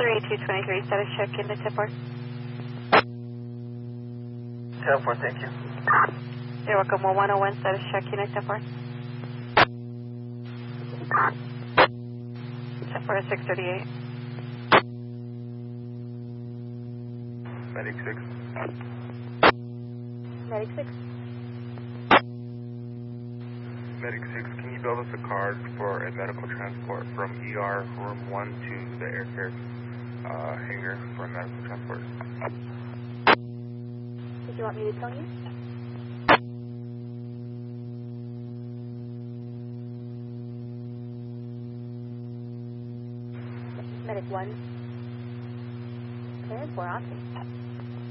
3223, status check into tip bar. 10-4, thank you. You're welcome. 1101, status check into tip bar. Tip bar 638. Medic 6. Medic 6. Medic 6, can you build us a card for a medical transport from ER room 1 to the aircraft hangar for medical transport? Did you want me to tell you? Medic 1. Clearance for Austin.